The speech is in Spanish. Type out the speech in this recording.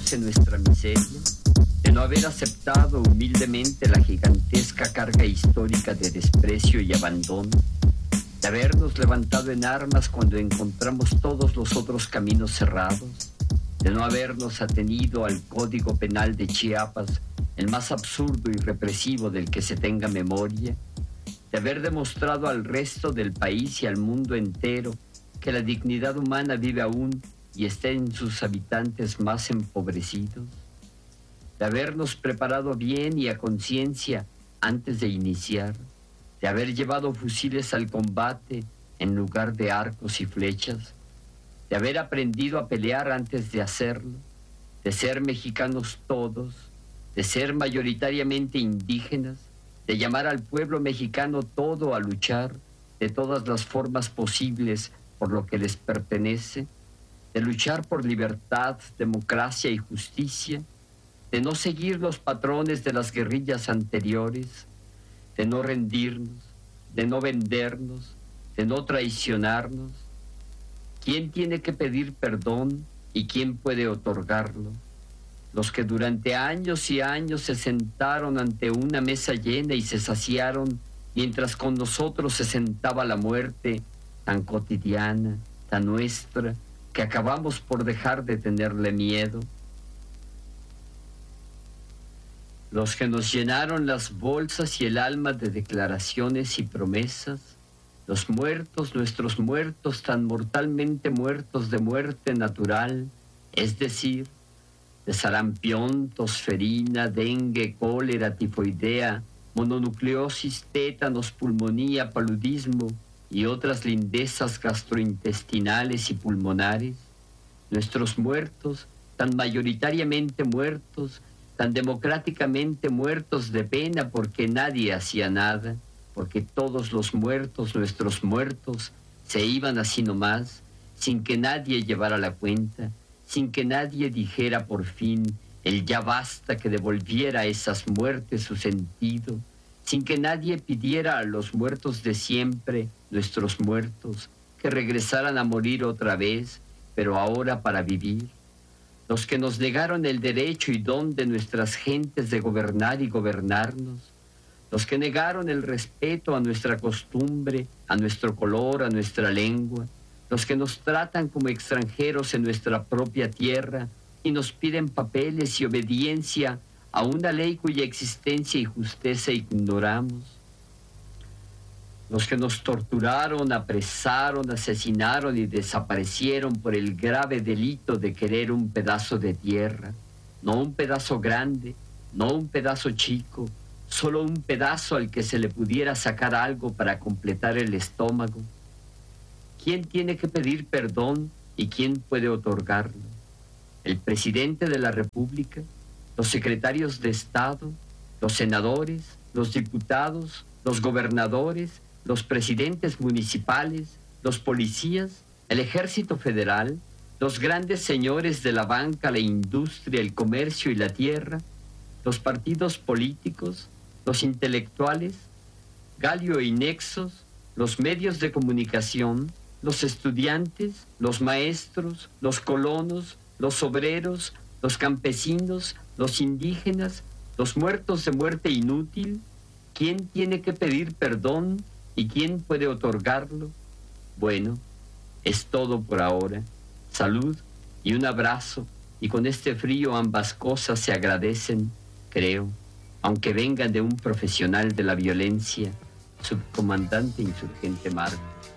quedarnos en nuestra miseria, de no haber aceptado humildemente la gigantesca carga histórica de desprecio y abandono, de habernos levantado en armas cuando encontramos todos los otros caminos cerrados, de no habernos atenido al Código Penal de Chiapas, el más absurdo y represivo del que se tenga memoria, de haber demostrado al resto del país y al mundo entero que la dignidad humana vive aún y está en sus habitantes más empobrecidos, de habernos preparado bien y a conciencia antes de iniciar, de haber llevado fusiles al combate en lugar de arcos y flechas, de haber aprendido a pelear antes de hacerlo, de ser mexicanos todos, de ser mayoritariamente indígenas, de llamar al pueblo mexicano todo a luchar de todas las formas posibles por lo que les pertenece, de luchar por libertad, democracia y justicia, de no seguir los patrones de las guerrillas anteriores, de no rendirnos, de no vendernos, de no traicionarnos. ¿Quién tiene que pedir perdón y quién puede otorgarlo? Los que durante años y años se sentaron ante una mesa llena y se saciaron, mientras con nosotros se sentaba la muerte tan cotidiana, tan nuestra, que acabamos por dejar de tenerle miedo. Los que nos llenaron las bolsas y el alma de declaraciones y promesas, los muertos, nuestros muertos tan mortalmente muertos de muerte natural, es decir, de sarampión, tosferina, dengue, cólera, tifoidea, mononucleosis, tétanos, pulmonía, paludismo y otras lindezas gastrointestinales y pulmonares, nuestros muertos, tan mayoritariamente muertos, tan democráticamente muertos de pena porque nadie hacía nada, porque todos los muertos, nuestros muertos, se iban así nomás, sin que nadie llevara la cuenta, sin que nadie dijera por fin el ya basta, que devolviera a esas muertes su sentido, sin que nadie pidiera a los muertos de siempre, nuestros muertos, que regresaran a morir otra vez, pero ahora para vivir. Los que nos negaron el derecho y don de nuestras gentes de gobernar y gobernarnos, los que negaron el respeto a nuestra costumbre, a nuestro color, a nuestra lengua, los que nos tratan como extranjeros en nuestra propia tierra y nos piden papeles y obediencia a una ley cuya existencia y justeza ignoramos. Los que nos torturaron, apresaron, asesinaron y desaparecieron por el grave delito de querer un pedazo de tierra, no un pedazo grande, no un pedazo chico, solo un pedazo al que se le pudiera sacar algo para completar el estómago. ¿Quién tiene que pedir perdón y quién puede otorgarlo? ¿El presidente de la República? ¿Los secretarios de Estado? ¿Los senadores? ¿Los diputados? ¿Los gobernadores? ¿Los presidentes municipales? ¿Los policías? ¿El Ejército Federal? ¿Los grandes señores de la banca, la industria, el comercio y la tierra? ¿Los partidos políticos? ¿Los intelectuales? ¿Galio y Nexos? ¿Los medios de comunicación? ¿Los estudiantes? ¿Los maestros? ¿Los colonos? ¿Los obreros? ¿Los campesinos? ¿Los indígenas? ¿Los muertos de muerte inútil? ¿Quién tiene que pedir perdón y quién puede otorgarlo? Bueno, es todo por ahora. Salud y un abrazo, y con este frío ambas cosas se agradecen, creo, aunque vengan de un profesional de la violencia, subcomandante insurgente Marcos.